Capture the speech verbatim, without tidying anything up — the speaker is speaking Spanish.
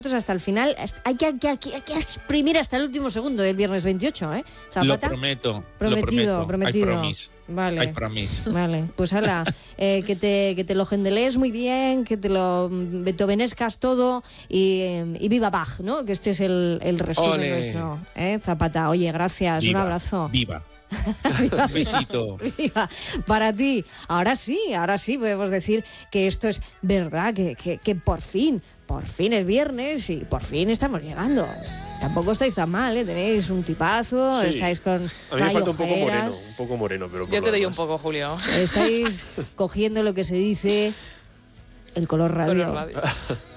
hasta el final. Hay que, hay, que, hay que exprimir hasta el último segundo del viernes veintiocho, ¿eh? Zapata. Lo prometo. Prometido, lo prometo. prometido. I promise. Vale. I promise. Vale, pues hala, eh, que, te, que te lo gendelees muy bien, que te lo beethovenescas todo y, y viva Bach, ¿no? Que este es el, el resumen Ole. nuestro, ¿eh? Zapata, oye, gracias, viva, un abrazo. Viva. Viva, un besito. Viva. Para ti, ahora sí, ahora sí podemos decir que esto es verdad, que, que, que por fin, por fin es viernes y por fin estamos llegando. Tampoco estáis tan mal, ¿eh? Tenéis un tipazo, sí. Estáis con A mí me falta un poco moreno, un poco moreno, pero yo te doy un poco, Julio. Estáis cogiendo lo que se dice el color radio. Color radio.